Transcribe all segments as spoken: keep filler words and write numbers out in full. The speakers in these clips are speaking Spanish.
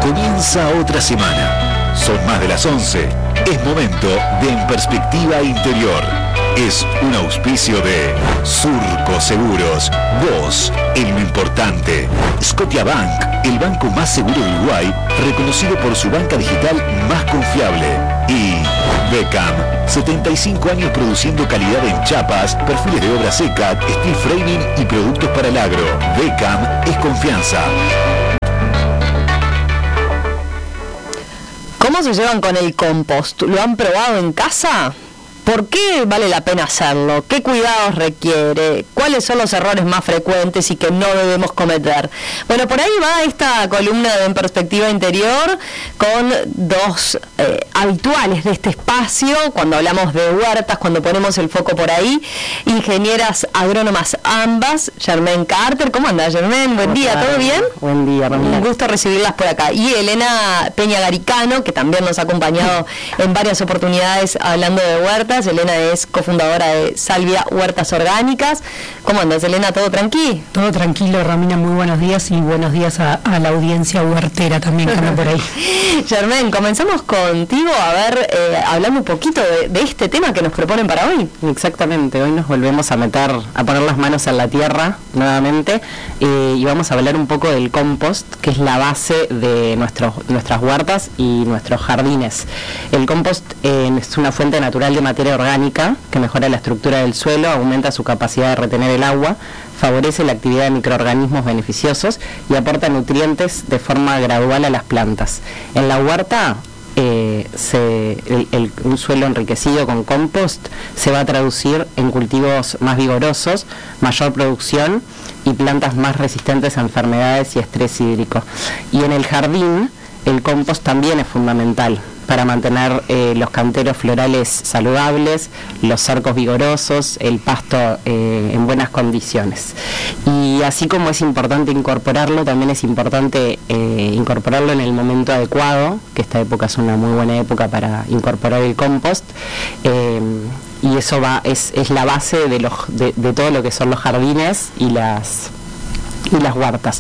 Comienza otra semana. Son más de las once. Es momento de En Perspectiva Interior. Es un auspicio de Surco Seguros. Vos, en lo importante. Scotiabank, el banco más seguro de Uruguay, reconocido por su banca digital más confiable. Y Beckham, setenta y cinco años produciendo calidad en chapas, perfiles de obra seca, steel framing y productos para el agro. Beckham es confianza. ¿Cómo se llevan con el compost? ¿Lo han probado en casa? ¿Por qué vale la pena hacerlo? ¿Qué cuidados requiere? ¿Cuáles son los errores más frecuentes y que no debemos cometer? Bueno, por ahí va esta columna de En Perspectiva Interior con dos eh, habituales de este espacio, cuando hablamos de huertas, cuando ponemos el foco por ahí, ingenieras agrónomas ambas, Germaine Carter. ¿Cómo anda, Germaine? Buen día, ¿todo bien? Buen día, Ramírez. Un gusto recibirlas por acá. Y Elena Peña Garicano, que también nos ha acompañado en varias oportunidades hablando de huertas. Elena es cofundadora de Salvia Huertas Orgánicas. ¿Cómo andas, Elena? ¿Todo tranquilo? Todo tranquilo, Ramina. Muy buenos días y buenos días a, a la audiencia huertera también que anda por ahí. Germaine, comenzamos contigo a ver, eh, hablando un poquito de, de este tema que nos proponen para hoy. Exactamente, hoy nos volvemos a meter, a poner las manos en la tierra nuevamente eh, y vamos a hablar un poco del compost, que es la base de nuestros, nuestras huertas y nuestros jardines. El compost eh, es una fuente natural de materia orgánica que mejora la estructura del suelo, aumenta su capacidad de retener el agua, favorece la actividad de microorganismos beneficiosos y aporta nutrientes de forma gradual a las plantas. En la huerta, eh, se, el, el, un suelo enriquecido con compost se va a traducir en cultivos más vigorosos, mayor producción y plantas más resistentes a enfermedades y estrés hídrico. Y en el jardín, el compost también es fundamental para mantener eh, los canteros florales saludables, los cercos vigorosos, el pasto eh, en buenas condiciones. Y así como es importante incorporarlo, también es importante eh, incorporarlo en el momento adecuado, que esta época es una muy buena época para incorporar el compost, eh, y eso va es, es la base de, los, de, de todo lo que son los jardines y las, y las huertas.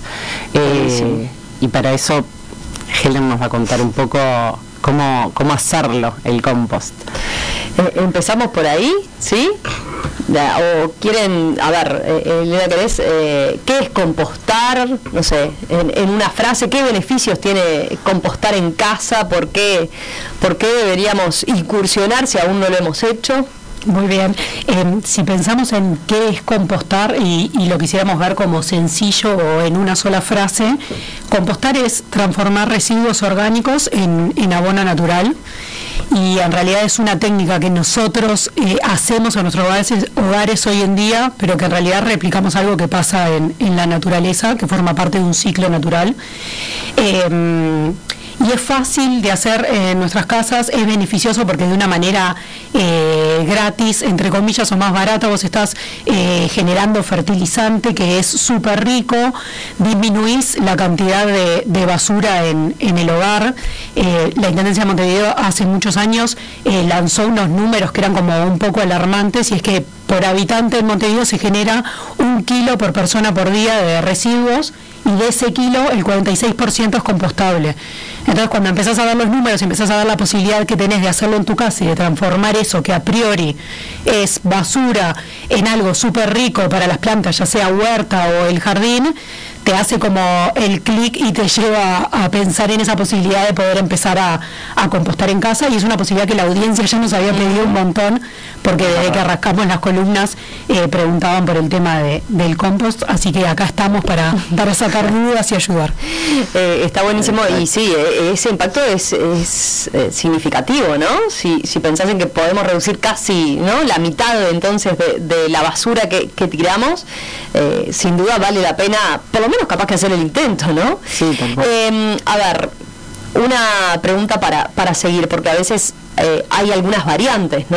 Eh, y para eso Helen nos va a contar un poco cómo, cómo hacerlo, el compost. Eh, empezamos por ahí, ¿sí? Ya, o quieren, a ver, eh, Elena, ¿querés? Eh, ¿Qué es compostar? No sé, en, en una frase, ¿qué beneficios tiene compostar en casa? ¿Por qué, por qué deberíamos incursionar si aún no lo hemos hecho? Muy bien, eh, si pensamos en qué es compostar y, y lo quisiéramos ver como sencillo o en una sola frase, compostar es transformar residuos orgánicos en, en abono natural, y en realidad es una técnica que nosotros eh, hacemos en nuestros hogares, hogares hoy en día, pero que en realidad replicamos algo que pasa en, en la naturaleza, que forma parte de un ciclo natural. Eh, Y es fácil de hacer en nuestras casas, es beneficioso porque de una manera eh, gratis, entre comillas, o más barata, vos estás eh, generando fertilizante que es súper rico, disminuís la cantidad de, de basura en, en el hogar. Eh, la Intendencia de Montevideo hace muchos años eh, lanzó unos números que eran como un poco alarmantes, y es que por habitante en Montevideo se genera un kilo por persona por día de residuos, y de ese kilo el cuarenta y seis por ciento es compostable. Entonces, cuando empezás a ver los números y empezás a ver la posibilidad que tenés de hacerlo en tu casa y de transformar eso que a priori es basura en algo súper rico para las plantas, ya sea huerta o el jardín, te hace como el clic y te lleva a pensar en esa posibilidad de poder empezar a, a compostar en casa, y es una posibilidad que la audiencia ya nos había pedido un montón, porque desde que arrancamos las columnas eh, preguntaban por el tema de, del compost, así que acá estamos para, para sacar dudas y ayudar. Eh, está buenísimo, y sí, eh, ese impacto es, es eh, significativo, ¿no? Si, si pensás en que podemos reducir casi, ¿no?, la mitad de, entonces de, de la basura que, que tiramos, eh, sin duda vale la pena, por lo menos capaz que hacer el intento, ¿no? Sí, tampoco. Eh, a ver, una pregunta para, para seguir, porque a veces eh, hay algunas variantes, ¿no?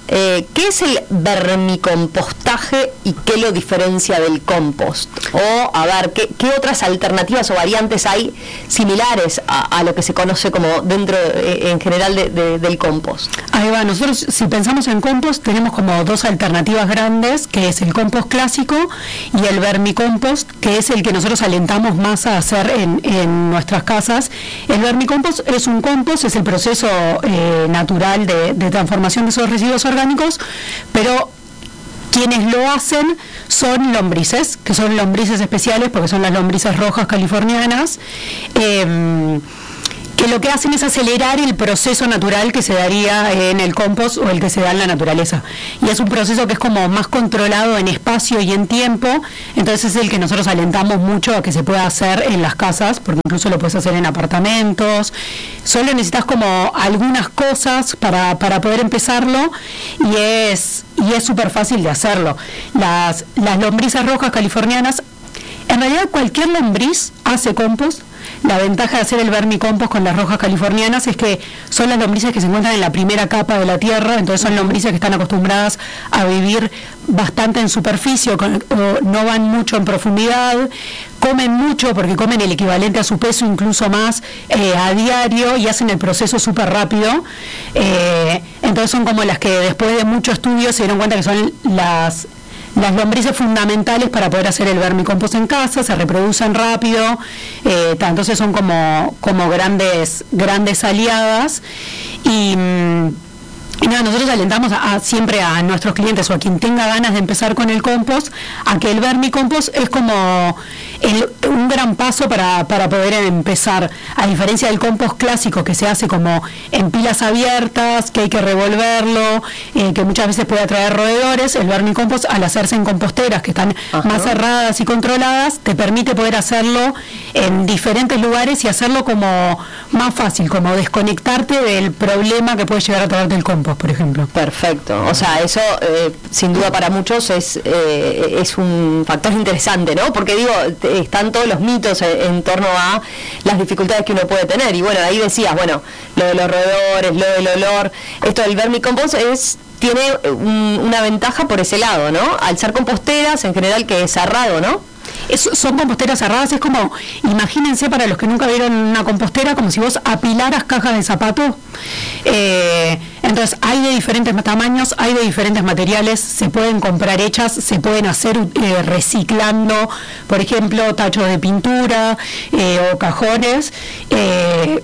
eh, ¿qué es el vermicompostaje y qué lo diferencia del compost? O, a ver, ¿qué, qué otras alternativas o variantes hay similares a, a lo que se conoce como dentro, eh, en general, de, de, del compost? Ahí va, nosotros si pensamos en compost tenemos como dos alternativas grandes, que es el compost clásico y el vermicompost, que es el que nosotros alentamos más a hacer en, en nuestras casas. El vermicompost es un compost, es el proceso eh, natural de, de transformación de esos residuos orgánicos, pero quienes lo hacen son lombrices, que son lombrices especiales porque son las lombrices rojas californianas, eh, que lo que hacen es acelerar el proceso natural que se daría en el compost o el que se da en la naturaleza. Y es un proceso que es como más controlado en espacio y en tiempo, entonces es el que nosotros alentamos mucho a que se pueda hacer en las casas, porque incluso lo puedes hacer en apartamentos. Solo necesitas como algunas cosas para, para poder empezarlo y es y es súper fácil de hacerlo. Las, las lombrices rojas californianas, en realidad cualquier lombriz hace compost. La ventaja de hacer el vermicompost con las rojas californianas es que son las lombrices que se encuentran en la primera capa de la tierra, entonces son lombrices que están acostumbradas a vivir bastante en superficie o, o no van mucho en profundidad, comen mucho porque comen el equivalente a su peso, incluso más, eh, a diario, y hacen el proceso súper rápido. Eh, entonces son como las que después de mucho estudio se dieron cuenta que son las... las lombrices fundamentales para poder hacer el vermicompost en casa, se reproducen rápido, eh, entonces son como, como grandes, grandes aliadas. Y, y nada, nosotros alentamos a, a, siempre a nuestros clientes o a quien tenga ganas de empezar con el compost, a que el vermicompost es como el, un gran paso para, para poder empezar, a diferencia del compost clásico que se hace como en pilas abiertas, que hay que revolverlo, eh, que muchas veces puede atraer roedores. El vermicompost, al hacerse en composteras que están Ajá. más cerradas y controladas, te permite poder hacerlo en diferentes lugares y hacerlo como más fácil, como desconectarte del problema que puede llegar a traerte el compost, por ejemplo. Perfecto, o sea, eso eh, sin duda para muchos es eh, es un factor interesante, ¿no? Porque digo, están todos los mitos en, en torno a las dificultades que uno puede tener, y bueno, ahí decías, bueno, lo de los roedores, lo del olor, esto del vermicompost es tiene un, una ventaja por ese lado, ¿no? Al ser composteras, en general, que es cerrado, ¿no? Es, son composteras cerradas, es como, imagínense para los que nunca vieron una compostera, como si vos apilaras cajas de zapatos. Eh, entonces hay de diferentes tamaños, hay de diferentes materiales, se pueden comprar hechas, se pueden hacer eh, reciclando, por ejemplo, tachos de pintura eh, o cajones. Eh,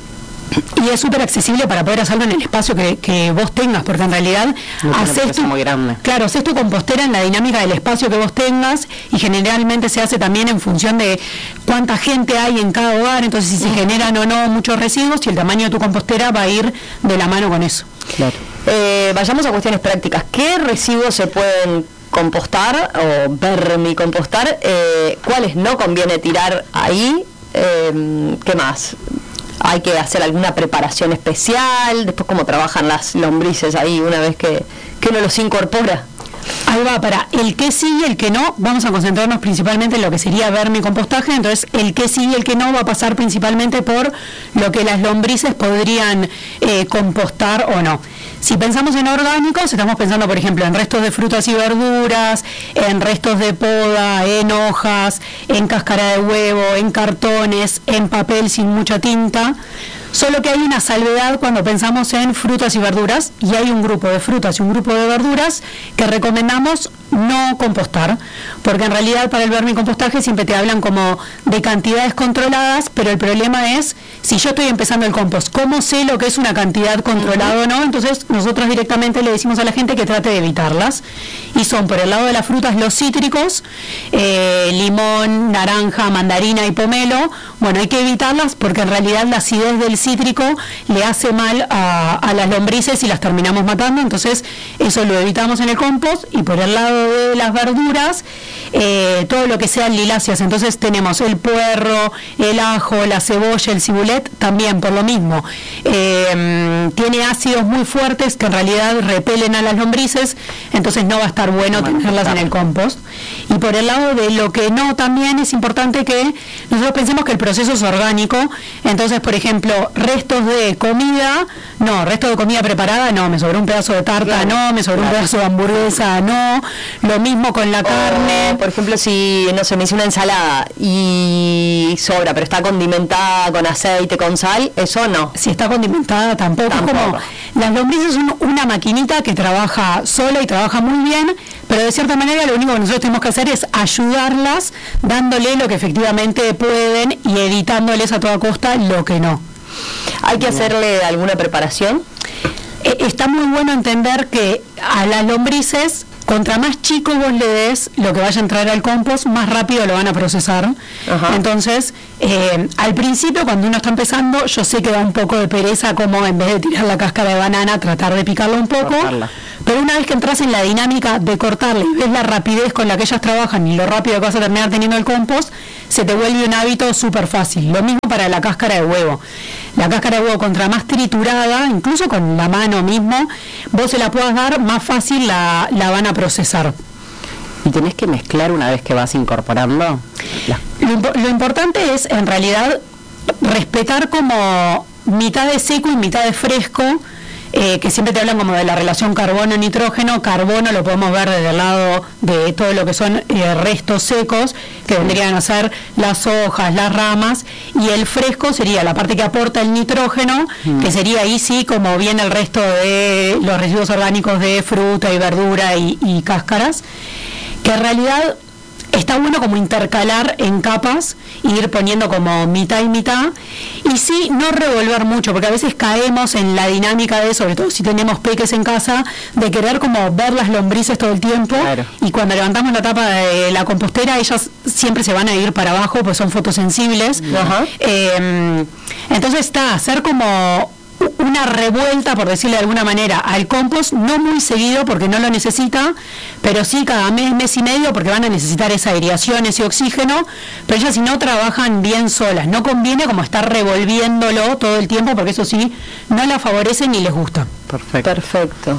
Y es súper accesible para poder hacerlo en el espacio que, que vos tengas, porque en realidad no haces tu, muy grande. Claro, haces tu compostera en la dinámica del espacio que vos tengas, y generalmente se hace también en función de cuánta gente hay en cada hogar, entonces si se generan o no muchos residuos, y el tamaño de tu compostera va a ir de la mano con eso. Claro. Eh, vayamos a cuestiones prácticas. ¿Qué residuos se pueden compostar o vermicompostar? Eh, ¿Cuáles no conviene tirar ahí? Eh, ¿Qué más? ¿Hay que hacer alguna preparación especial? Después, ¿cómo trabajan las lombrices ahí una vez que, que uno los incorpora? Ahí va, para el que sí y el que no, vamos a concentrarnos principalmente en lo que sería vermicompostaje. Entonces, el que sí y el que no va a pasar principalmente por lo que las lombrices podrían eh, compostar o no. Si pensamos en orgánicos, estamos pensando, por ejemplo, en restos de frutas y verduras, en restos de poda, en hojas, en cáscara de huevo, en cartones, en papel sin mucha tinta. Solo que hay una salvedad cuando pensamos en frutas y verduras, y hay un grupo de frutas y un grupo de verduras que recomendamos no compostar, porque en realidad para el vermicompostaje siempre te hablan como de cantidades controladas, pero el problema es, si yo estoy empezando el compost, ¿cómo sé lo que es una cantidad controlada o no? Entonces nosotros directamente le decimos a la gente que trate de evitarlas, y son por el lado de las frutas los cítricos, eh, limón, naranja, mandarina y pomelo. Bueno, hay que evitarlas porque en realidad la acidez del cítrico le hace mal a, a las lombrices y las terminamos matando, entonces eso lo evitamos en el compost. Y por el lado de las verduras, eh, todo lo que sean liláceas, entonces tenemos el puerro, el ajo, la cebolla, el cibulet, también por lo mismo, eh, tiene ácidos muy fuertes que en realidad repelen a las lombrices, entonces no va a estar bueno tenerlas en el compost. Y por el lado de lo que no, también es importante que nosotros pensemos que el proceso es orgánico. Entonces, por ejemplo, restos de comida, no, restos de comida preparada, no, me sobró un pedazo de tarta, claro, no, me sobró claro. un pedazo de hamburguesa, no. Lo mismo con la o, carne. Por ejemplo, si, no sé, me hice una ensalada y sobra, pero está condimentada con aceite, con sal, eso no. Si está condimentada, tampoco. tampoco. Como, las lombrices son una maquinita que trabaja sola y trabaja muy bien, pero de cierta manera lo único que nosotros tenemos que hacer es ayudarlas, dándole lo que efectivamente pueden y evitándoles a toda costa lo que no. ¿Hay que hacerle alguna preparación? Eh, está muy bueno entender que a las lombrices, contra más chico vos le des lo que vaya a entrar al compost, más rápido lo van a procesar. Ajá. Entonces, eh, al principio, cuando uno está empezando, yo sé que da un poco de pereza, como en vez de tirar la cáscara de banana, tratar de picarla un poco. Cortarla. Pero una vez que entras en la dinámica de cortarla y ves la rapidez con la que ellas trabajan y lo rápido que vas a terminar teniendo el compost, se te vuelve un hábito súper fácil. Lo mismo para la cáscara de huevo. La cáscara de huevo, contra más triturada, incluso con la mano mismo, vos se la puedas dar, más fácil la, la van a procesar. ¿Y tenés que mezclar una vez que vas incorporando? La... Lo, lo importante es, en realidad, respetar como mitad de seco y mitad de fresco. Eh, que siempre te hablan como de la relación carbono-nitrógeno. Carbono lo podemos ver desde el lado de todo lo que son eh, restos secos, que vendrían a ser las hojas, las ramas, y el fresco sería la parte que aporta el nitrógeno, mm. que sería ahí sí como viene el resto de los residuos orgánicos de fruta y verdura y, y cáscaras, que en realidad está bueno como intercalar en capas y ir poniendo como mitad y mitad, y sí, no revolver mucho, porque a veces caemos en la dinámica de, sobre todo si tenemos peques en casa, de querer como ver las lombrices todo el tiempo, claro. Y cuando levantamos la tapa de la compostera, ellas siempre se van a ir para abajo, pues son fotosensibles. Ajá. Eh, entonces está, hacer como una revuelta, por decirle de alguna manera, al compost, no muy seguido porque no lo necesita, pero sí cada mes, mes y medio, porque van a necesitar esa aireación, ese oxígeno, pero ellas si no trabajan bien solas, no conviene como estar revolviéndolo todo el tiempo, porque eso sí, no la favorece ni les gusta. Perfecto. Perfecto.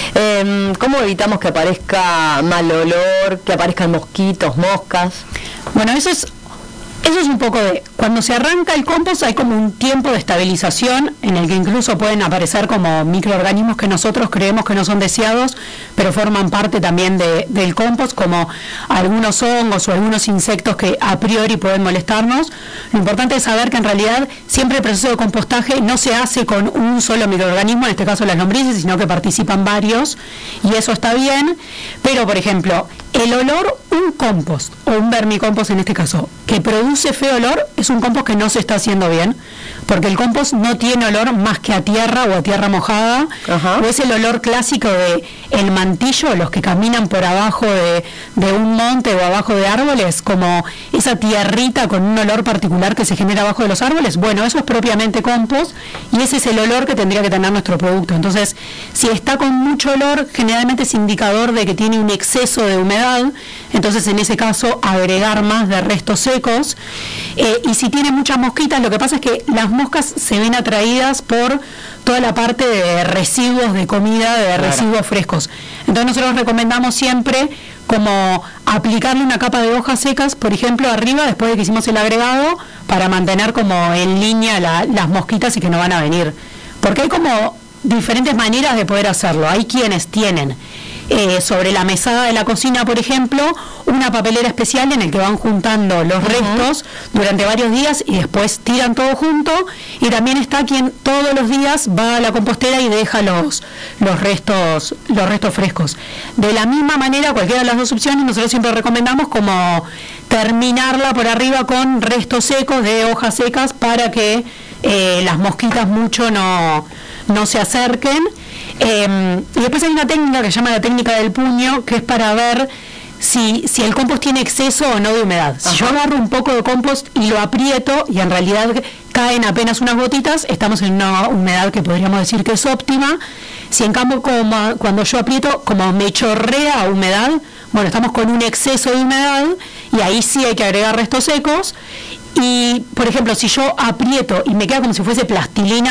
Eh, ¿Cómo evitamos que aparezca mal olor, que aparezcan mosquitos, moscas? Bueno, eso es Eso es un poco de, cuando se arranca el compost hay como un tiempo de estabilización en el que incluso pueden aparecer como microorganismos que nosotros creemos que no son deseados, pero forman parte también de, del compost, como algunos hongos o algunos insectos que a priori pueden molestarnos. Lo importante es saber que en realidad siempre el proceso de compostaje no se hace con un solo microorganismo, en este caso las lombrices, sino que participan varios, y eso está bien. Pero, por ejemplo, el olor, un compost, o un vermicompost en este caso, que produce feo olor, es un compost que no se está haciendo bien, porque el compost no tiene olor más que a tierra o a tierra mojada. Ajá. O es el olor clásico de el mantillo, los que caminan por abajo de, de un monte o abajo de árboles, como esa tierrita con un olor particular que se genera abajo de los árboles. Bueno, eso es propiamente compost, y ese es el olor que tendría que tener nuestro producto. Entonces, si está con mucho olor, generalmente es indicador de que tiene un exceso de humedad. Entonces, en ese caso, agregar más de restos secos. Eh, y si tiene muchas mosquitas, lo que pasa es que las moscas se ven atraídas por toda la parte de residuos de comida, de claro. residuos frescos. Entonces, nosotros recomendamos siempre como aplicarle una capa de hojas secas, por ejemplo, arriba, después de que hicimos el agregado, para mantener como en línea la, las mosquitas y que no van a venir. Porque hay como diferentes maneras de poder hacerlo. Hay quienes tienen Eh, sobre la mesada de la cocina, por ejemplo, una papelera especial en el que van juntando los uh-huh. restos durante varios días y después tiran todo junto, y también está quien todos los días va a la compostera y deja los, los restos los restos frescos. De la misma manera, cualquiera de las dos opciones, nosotros siempre recomendamos como terminarla por arriba con restos secos de hojas secas para que eh, las mosquitas mucho no, no se acerquen. Eh, y después hay una técnica que se llama la técnica del puño, que es para ver si, si el compost tiene exceso o no de humedad. Si Ajá. yo agarro un poco de compost y lo aprieto y en realidad caen apenas unas gotitas, estamos en una humedad que podríamos decir que es óptima. Si en cambio como, cuando yo aprieto, como me chorrea humedad, bueno, estamos con un exceso de humedad, y ahí sí hay que agregar restos secos. Y, por ejemplo, si yo aprieto y me queda como si fuese plastilina,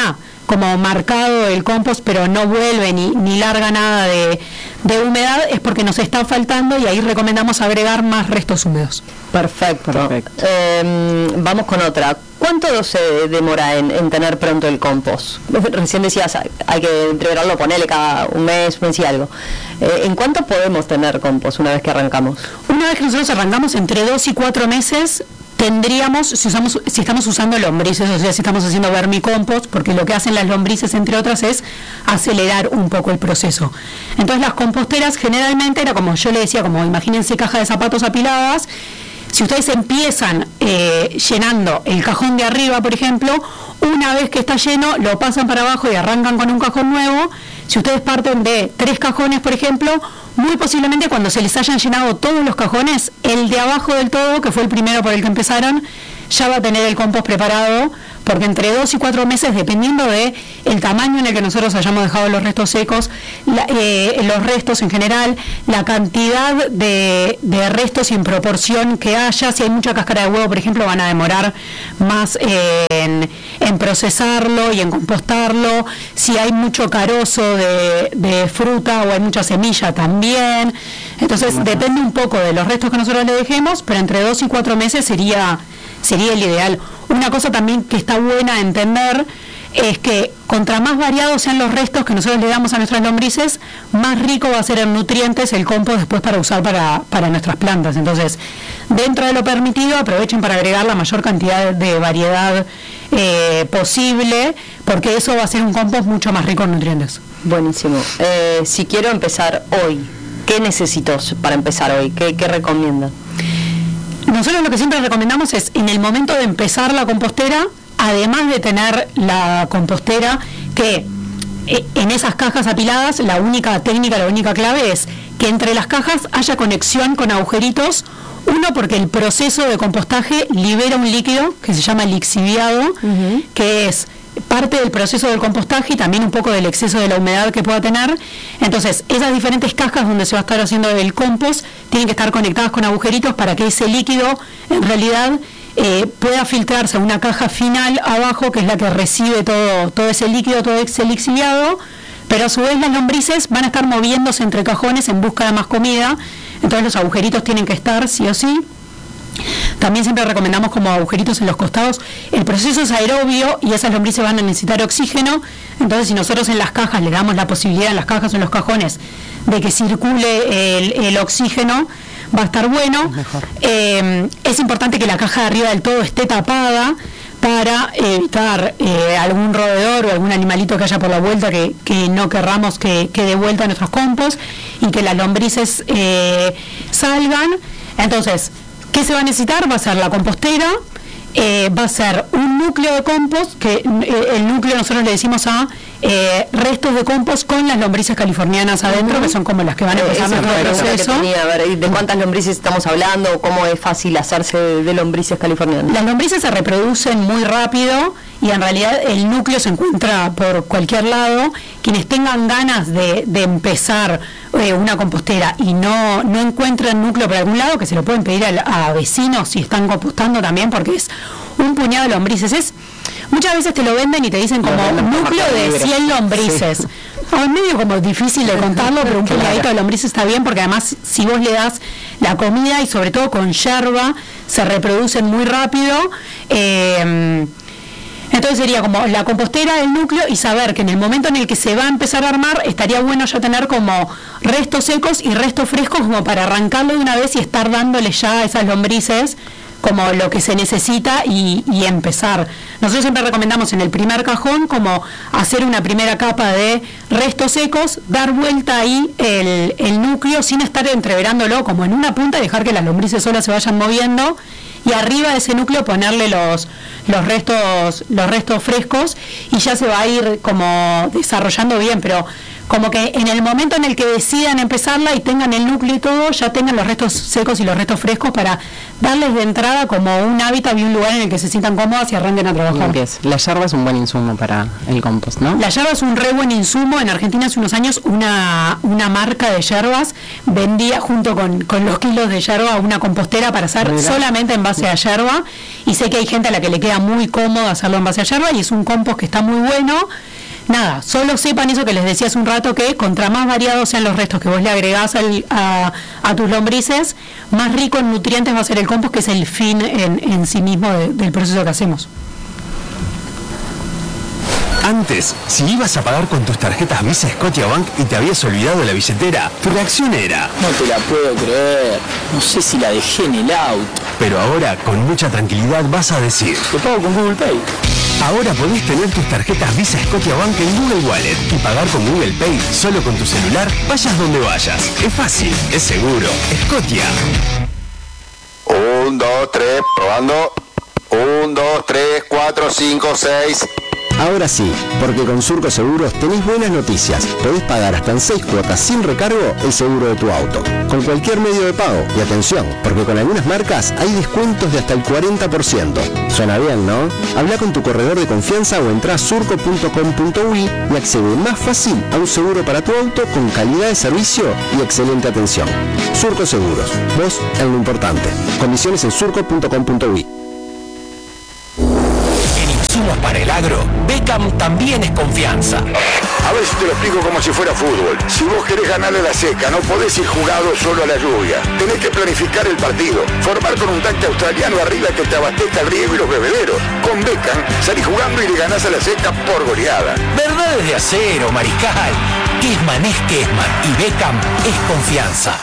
como marcado el compost, pero no vuelve ni, ni larga nada de, de humedad, es porque nos está faltando y ahí recomendamos agregar más restos húmedos. Perfecto. Perfecto. Eh, vamos con otra. ¿Cuánto se demora en, en tener pronto el compost? Recién decías, hay, hay que entregarlo, ponerle cada un mes, mes y algo. Eh, ¿En cuánto podemos tener compost una vez que arrancamos? Una vez que nosotros arrancamos, entre dos y cuatro meses, tendríamos, si, usamos, si estamos usando lombrices, o sea, si estamos haciendo vermicompost, porque lo que hacen las lombrices, entre otras, es acelerar un poco el proceso. Entonces las composteras generalmente era como yo le decía, como imagínense caja de zapatos apiladas. Si ustedes empiezan eh, llenando el cajón de arriba, por ejemplo, una vez que está lleno, lo pasan para abajo y arrancan con un cajón nuevo. Si ustedes parten de tres cajones, por ejemplo, muy posiblemente cuando se les hayan llenado todos los cajones, el de abajo del todo, que fue el primero por el que empezaron, ya va a tener el compost preparado, porque entre dos y cuatro meses, dependiendo de el tamaño en el que nosotros hayamos dejado los restos secos, la, eh, los restos en general, la cantidad de, de restos y en proporción que haya, si hay mucha cáscara de huevo, por ejemplo, van a demorar más eh, en, en procesarlo y en compostarlo. Si hay mucho carozo de, de fruta o hay mucha semilla también. Entonces, uh-huh. depende un poco de los restos que nosotros le dejemos, pero entre dos y cuatro meses sería... sería el ideal. Una cosa también que está buena a entender es que contra más variados sean los restos que nosotros le damos a nuestras lombrices, más rico va a ser en nutrientes el compost después para usar para, para nuestras plantas. Entonces, dentro de lo permitido, aprovechen para agregar la mayor cantidad de variedad eh, posible, porque eso va a ser un compost mucho más rico en nutrientes. Buenísimo. Eh, si quiero empezar hoy, ¿qué necesito para empezar hoy? ¿Qué, qué recomiendan? Nosotros lo que siempre recomendamos es, en el momento de empezar la compostera, además de tener la compostera, que eh, en esas cajas apiladas, la única técnica, la única clave es que entre las cajas haya conexión con agujeritos. Uno, porque el proceso de compostaje libera un líquido que se llama lixiviado, uh-huh. que es parte del proceso del compostaje y también un poco del exceso de la humedad que pueda tener. Entonces, esas diferentes cajas donde se va a estar haciendo el compost tienen que estar conectadas con agujeritos para que ese líquido en realidad eh, pueda filtrarse a una caja final abajo, que es la que recibe todo, todo ese líquido, todo ese lixiviado, pero a su vez las lombrices van a estar moviéndose entre cajones en busca de más comida. Entonces los agujeritos tienen que estar sí o sí. También siempre recomendamos como agujeritos en los costados. El proceso es aerobio y esas lombrices van a necesitar oxígeno. Entonces, si nosotros en las cajas le damos la posibilidad, en las cajas o en los cajones, de que circule el, el oxígeno, va a estar bueno. Eh, es importante que la caja de arriba del todo esté tapada para evitar eh, algún roedor o algún animalito que haya por la vuelta que, que no querramos que, que dé vuelta a nuestros compost y que las lombrices eh, salgan. Entonces, ¿qué se va a necesitar? Va a ser la compostera, eh, va a ser un núcleo de compost, que eh, el núcleo nosotros le decimos a eh, restos de compost con las lombrices californianas adentro, uh-huh. que son como las que van a empezar eh, nuestro proceso. A ver, ¿de cuántas lombrices estamos hablando? ¿Cómo es fácil hacerse de, de lombrices californianas? Las lombrices se reproducen muy rápido y en realidad el núcleo se encuentra por cualquier lado. Quienes tengan ganas de, de empezar eh, una compostera y no, no encuentran núcleo por algún lado, que se lo pueden pedir a, a vecinos si están compostando también, porque es un puñado de lombrices. Es, muchas veces te lo venden y te dicen como un núcleo de cien lombrices. Sí. Es medio como difícil de contarlo, pero un puñadito de lombrices está bien, porque además si vos le das la comida y sobre todo con yerba, se reproducen muy rápido. Eh, Entonces sería como la compostera del núcleo y saber que en el momento en el que se va a empezar a armar, estaría bueno ya tener como restos secos y restos frescos como para arrancarlo de una vez y estar dándole ya a esas lombrices como lo que se necesita y, y empezar. Nosotros siempre recomendamos en el primer cajón como hacer una primera capa de restos secos, dar vuelta ahí el, el núcleo sin estar entreverándolo como en una punta y dejar que las lombrices solas se vayan moviendo. Y arriba de ese núcleo ponerle los, los restos los restos frescos y ya se va a ir como desarrollando bien, pero como que en el momento en el que decidan empezarla y tengan el núcleo y todo, ya tengan los restos secos y los restos frescos para darles de entrada como un hábitat y un lugar en el que se sientan cómodas y arranquen a trabajar. La yerba es un buen insumo para el compost, ¿no? La yerba es un re buen insumo. En Argentina hace unos años una, una marca de yerbas vendía junto con, con los kilos de yerba una compostera para hacer ¿verdad? Solamente en base a yerba, y sé que hay gente a la que le queda muy cómodo hacerlo en base a yerba y es un compost que está muy bueno. Nada, solo sepan eso que les decía hace un rato, que contra más variados sean los restos que vos le agregás al, a, a tus lombrices, más rico en nutrientes va a ser el compost, que es el fin en, en sí mismo de, del proceso que hacemos. Antes, si ibas a pagar con tus tarjetas Visa Scotiabank y te habías olvidado la billetera, tu reacción era: no te la puedo creer, no sé si la dejé en el auto. Pero ahora, con mucha tranquilidad, vas a decir: te pago con Google Pay. Ahora podés tener tus tarjetas Visa Scotiabank en Google Wallet y pagar con Google Pay solo con tu celular, vayas donde vayas. Es fácil, es seguro. Scotia. Un, dos, tres, probando. Un, dos, tres, cuatro, cinco, seis. Ahora sí, porque con Surco Seguros tenés buenas noticias. Podés pagar hasta en seis cuotas sin recargo el seguro de tu auto, con cualquier medio de pago. Y atención, porque con algunas marcas hay descuentos de hasta el cuarenta por ciento. Suena bien, ¿no? Habla con tu corredor de confianza o entrá a surco punto com punto uy y accede más fácil a un seguro para tu auto con calidad de servicio y excelente atención. Surco Seguros, vos en lo importante. Condiciones en surco punto com punto uy. Insumos para el agro, Beckham también es confianza. A ver si te lo explico como si fuera fútbol. Si vos querés ganarle a la seca, no podés ir jugado solo a la lluvia. Tenés que planificar el partido, formar con un tanque australiano arriba que te abastezca el riego y los bebederos. Con Beckham salís jugando y le ganás a la seca por goleada. Verdades de acero, mariscal. Kesman es Kesman y Beckham es confianza.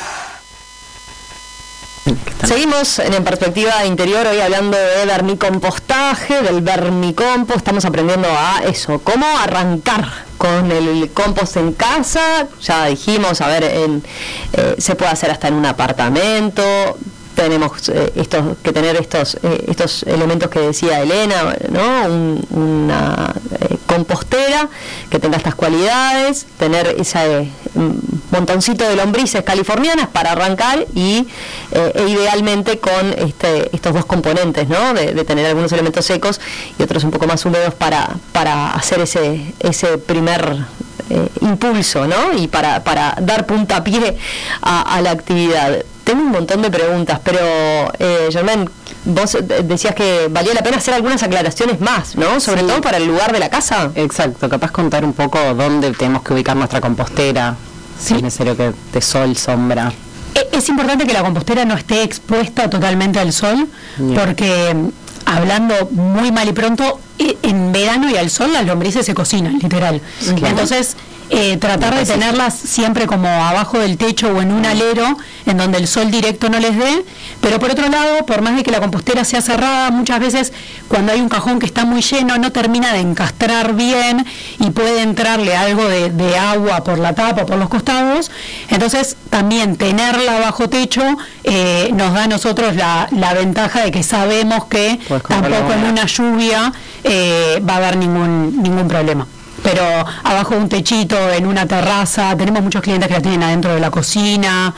Seguimos en, en Perspectiva Interior, hoy hablando de vermicompostaje, del vermicompost. Estamos aprendiendo a eso, cómo arrancar con el compost en casa. Ya dijimos, a ver, en, eh, se puede hacer hasta en un apartamento. Tenemos eh, estos, que tener estos eh, estos elementos que decía Elena, ¿no? Un, una eh, compostera que tenga estas cualidades, tener ese eh, montoncito de lombrices californianas para arrancar y eh, e idealmente con este estos dos componentes, ¿no? De, de tener algunos elementos secos y otros un poco más húmedos para para hacer ese ese primer eh, impulso, ¿no? Y para para dar puntapié a, a la actividad. Tengo un montón de preguntas, pero eh, Germaine, vos decías que valía la pena hacer algunas aclaraciones más, ¿no? Sobre sí. todo para el lugar de la casa. Exacto, capaz contar un poco dónde tenemos que ubicar nuestra compostera, sí. si es necesario que de sol, sombra. Es importante que la compostera no esté expuesta totalmente al sol, yeah. porque hablando muy mal y pronto, en verano y al sol las lombrices se cocinan, literal. Claro. Entonces, eh, tratar de tenerlas siempre como abajo del techo o en un alero en donde el sol directo no les dé, pero por otro lado, por más de que la compostera sea cerrada, muchas veces cuando hay un cajón que está muy lleno no termina de encastrar bien y puede entrarle algo de, de agua por la tapa, por los costados. Entonces también tenerla bajo techo eh, nos da a nosotros la, la ventaja de que sabemos que tampoco en una lluvia eh, va a haber ningún ningún problema. Pero abajo de un techito, en una terraza, tenemos muchos clientes que la tienen adentro de la cocina,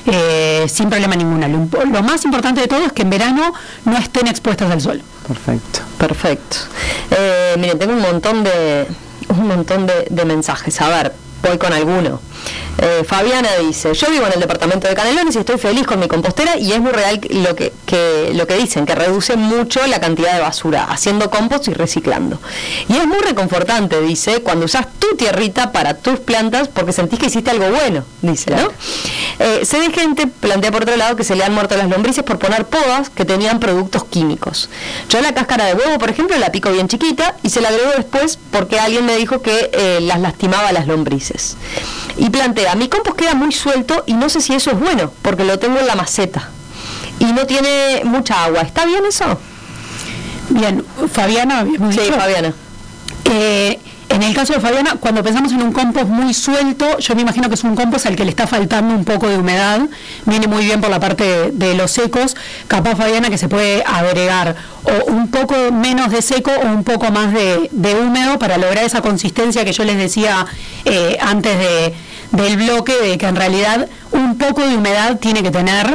eh, sin problema ninguno. Lo, lo más importante de todo es que en verano no estén expuestas al sol. Perfecto, perfecto. Eh, miren, tengo un montón de un montón de, de mensajes. A ver, voy con alguno. Eh, Fabiana dice: yo vivo en el departamento de Canelones y estoy feliz con mi compostera, y es muy real lo que, que lo que dicen, que reduce mucho la cantidad de basura haciendo compost y reciclando, y es muy reconfortante, dice, cuando usás tu tierrita para tus plantas porque sentís que hiciste algo bueno, dice, ¿no? Eh, sé de gente, plantea por otro lado, que se le han muerto las lombrices por poner podas que tenían productos químicos. Yo la cáscara de huevo, por ejemplo, la pico bien chiquita y se la agrego después porque alguien me dijo que eh, las lastimaba a las lombrices. Y plantea: mi compost queda muy suelto y no sé si eso es bueno, porque lo tengo en la maceta y no tiene mucha agua. ¿Está bien eso? Bien, Fabiana, habíamos Sí, dicho. Fabiana. Eh, en En el caso de Fabiana, cuando pensamos en un compost muy suelto, yo me imagino que es un compost al que le está faltando un poco de humedad, viene muy bien por la parte de, de los secos, capaz Fabiana que se puede agregar o un poco menos de seco o un poco más de, de húmedo para lograr esa consistencia que yo les decía eh, antes de, del bloque, de que en realidad un poco de humedad tiene que tener,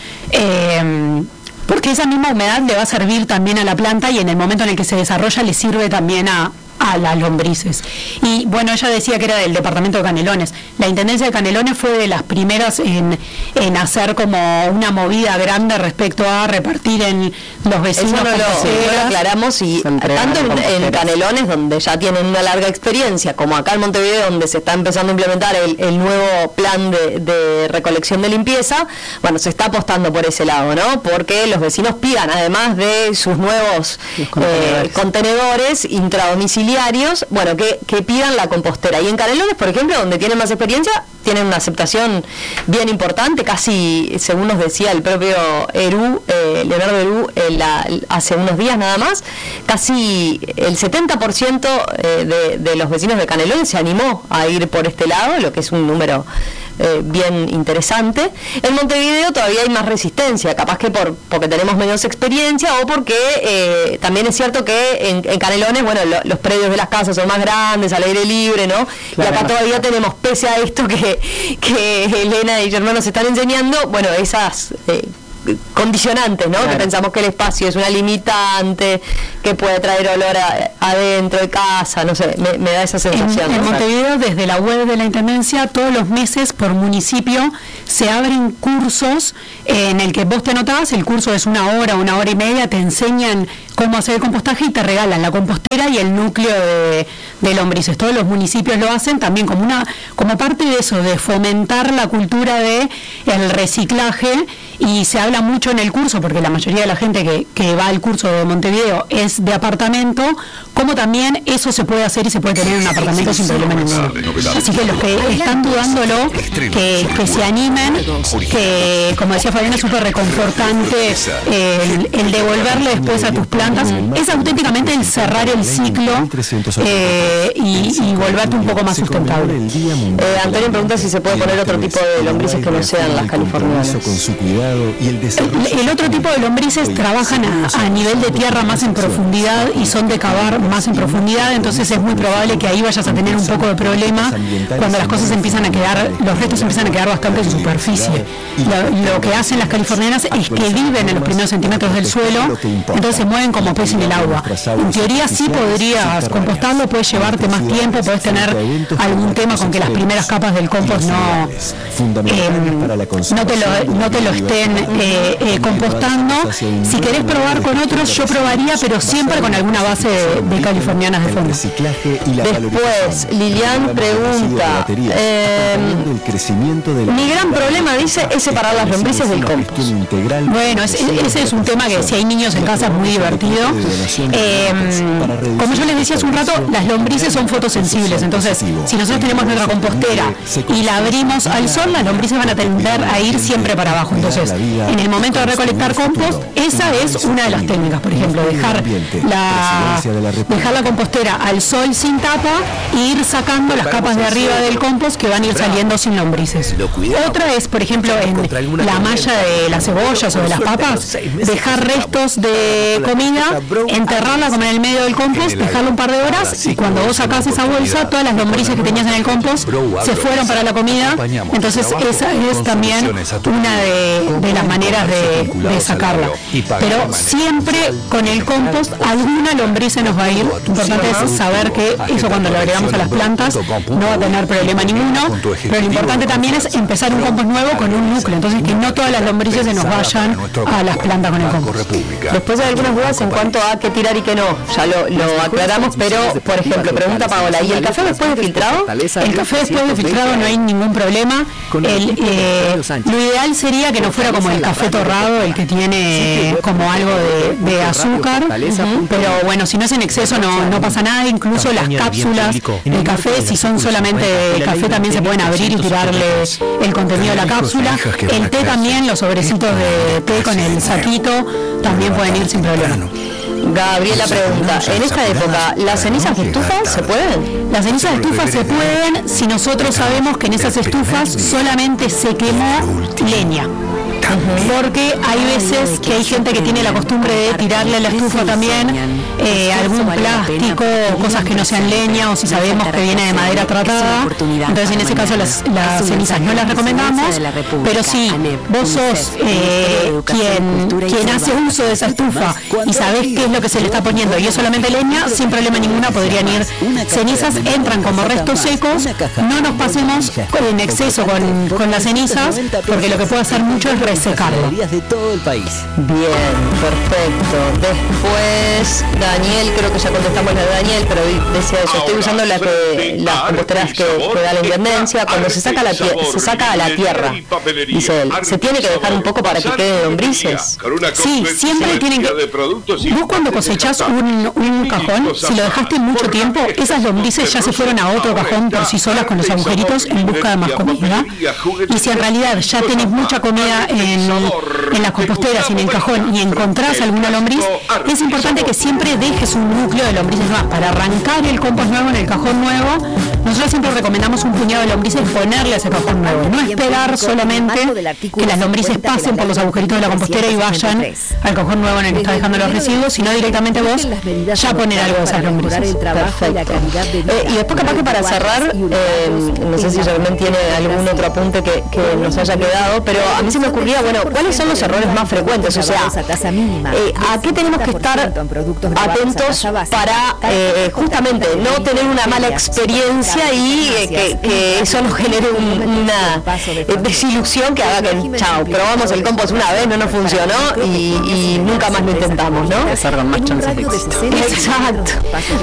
eh, porque esa misma humedad le va a servir también a la planta y en el momento en el que se desarrolla le sirve también a, a las lombrices. Y bueno, ella decía que era del departamento de Canelones. La Intendencia de Canelones fue de las primeras en, en hacer como una movida grande respecto a repartir en los vecinos. Eso no lo, no lo aclaramos y tanto en, en Canelones, donde ya tienen una larga experiencia, como acá en Montevideo, donde se está empezando a implementar el, el nuevo plan de, de recolección de limpieza, bueno, se está apostando por ese lado, ¿no? Porque los vecinos pidan, además de sus nuevos contenedores, eh, contenedores intradomiciliarios, bueno, que, que pidan la compostera. Y en Canelones, por ejemplo, donde tienen más experiencia, tienen una aceptación bien importante, casi, según nos decía el propio Eru, eh, Leonardo Eru, eh, la, hace unos días nada más, casi el setenta por ciento eh, de, de los vecinos de Canelones se animó a ir por este lado, lo que es un número eh, bien interesante. En Montevideo todavía hay más resistencia, capaz que por porque tenemos menos experiencia o porque eh, también es cierto que en, en Canelones, bueno, lo, los predios de las casas son más grandes, al aire libre, ¿no? Claro, y acá todavía tenemos, pese a esto que, que Elena y Germán nos están enseñando, bueno, esas eh, condicionantes, ¿no? Claro. Que pensamos que el espacio es una limitante, que puede traer olor a, adentro de casa, no sé, me, me da esa sensación. En, en ¿no? Montevideo, desde la web de la Intendencia, todos los meses por municipio se abren cursos eh, en el que vos te anotás, el curso es una hora, una hora y media, te enseñan cómo hacer el compostaje y te regalan la compostera y el núcleo de, de lombrices. Todos los municipios lo hacen también como una como parte de eso, de fomentar la cultura de el reciclaje, y se habla mucho en el curso, porque la mayoría de la gente que, que va al curso de Montevideo es de apartamento, como también eso se puede hacer y se puede tener en un apartamento sin problema ninguno. Así que los que están dudándolo, que, que se animen, que como decía Fabiana, es súper reconfortante el, el devolverle después a tus plantas, es auténticamente el cerrar el ciclo eh, y, y volverte un poco más sustentable. Eh, Antonio pregunta si se puede poner otro tipo de lombrices que no sean las californianas. El, el otro tipo de lombrices trabajan a, a nivel de tierra más en profundidad y son de cavar más en profundidad, entonces es muy probable que ahí vayas a tener un poco de problema cuando las cosas empiezan a quedar, los restos empiezan a quedar bastante en superficie. Lo, lo que hacen las californianas es que viven en los primeros centímetros del suelo, entonces se mueven como pez en el agua. En teoría sí podrías compostarlo, puedes llevarte más tiempo, puedes tener algún tema con que las primeras capas del compost no, eh, no, te, lo, no te lo estén eh, eh, compostando. Si querés probar con otros, yo probaría, pero siempre con alguna base de, de californianas de fondo. Después, Lilian pregunta, eh, mi gran problema, dice, es separar las lombrices del compost. Bueno, es, ese es un tema que si hay niños en casa es muy divertido. Eh, como yo les decía hace un rato, las lombrices son fotosensibles, entonces si nosotros tenemos nuestra compostera y la abrimos al sol, las lombrices van a tender a ir siempre para abajo. Entonces, en el momento de recolectar compost, esa es una de las técnicas, por ejemplo, dejar la, dejar la compostera al sol sin tapa e ir sacando las capas de arriba del compost que van a ir saliendo sin lombrices. Otra es, por ejemplo, en la malla de las cebollas o de las papas, dejar restos de comida, enterrarla como en el medio del compost, dejarla un par de horas, y cuando vos sacás esa bolsa, todas las lombrices que tenías en el compost se fueron para la comida. Entonces esa es también una de, de las maneras de, de sacarla. Pero siempre con el compost alguna lombriz se nos va a ir. Lo importante es saber que eso, cuando lo agregamos a las plantas, no va a tener problema ninguno, pero lo importante también es empezar un compost nuevo con un núcleo, entonces que no todas las lombrices se nos vayan a las plantas con el compost. Después hay algunas dudas en cuanto a qué tirar y qué no, ya lo, lo aclaramos, pero por ejemplo, pregunta Paola, ¿y el café después de filtrado? El café después de filtrado no hay ningún problema. El, eh, lo ideal sería que no fuera como el café torrado, el que tiene como algo de, de azúcar, uh-huh. Pero bueno, si no es en exceso no, no pasa nada. Incluso las cápsulas del café, si son solamente café, también se pueden abrir y tirarle el contenido de la cápsula. El té también, los sobrecitos de té con el saquito también pueden ir sin problema. Gabriela pregunta, en esta época, ¿las cenizas de estufa se pueden? Las cenizas de estufa se pueden si nosotros sabemos que en esas estufas solamente se quemó leña. Porque hay veces que hay gente que tiene la costumbre de tirarle a la estufa también eh, algún plástico, cosas que no sean leña, o si sabemos que viene de madera tratada. Entonces en ese caso las, las cenizas no las recomendamos, pero si vos sos eh, quien, quien hace uso de esa estufa y sabés qué es lo que se le está poniendo y es solamente leña, sin problema ninguno podrían ir cenizas, entran como restos secos. No nos pasemos en exceso con, con las cenizas, porque lo que puede hacer mucho es secarlo. De todo el país. Bien, perfecto. Después, Daniel, creo que ya contestamos la de Daniel, pero decía eso, estoy usando la que, las composteras que, que da la intendencia. Cuando se saca, la se saca a la tierra, dice él, ¿se tiene que dejar un poco para que quede lombrices? Sí, siempre tienen que... Vos cuando cosechás un, un cajón, si lo dejaste mucho tiempo, esas lombrices ya se fueron a otro cajón por sí solas con los agujeritos en busca de más comida. Y si en realidad ya tenés mucha comida en En, en las composteras y en el cajón y encontrás alguna lombriz, es importante que siempre dejes un núcleo de lombrices más para arrancar el compost nuevo en el cajón nuevo. Nosotros siempre recomendamos un puñado de lombrices, ponerle a ese cajón nuevo, no esperar solamente que las lombrices pasen por los agujeritos de la compostera y vayan al cajón nuevo en el que está dejando los residuos, sino directamente vos ya poner algo de esas lombrices. Perfecto. Eh, y después capaz que para cerrar, eh, no sé si realmente tiene algún otro apunte que, que nos haya quedado, pero a mí se me ocurría, bueno, ¿cuáles son los errores más frecuentes? O sea, eh, ¿a qué tenemos que estar atentos para eh, justamente no tener una mala experiencia y eh, que, que eso nos genere un, una eh, desilusión que haga que, chao, probamos el compost una vez, no nos funcionó y, y nunca más lo intentamos, ¿no? Empezar con más chances de éxito. Exacto.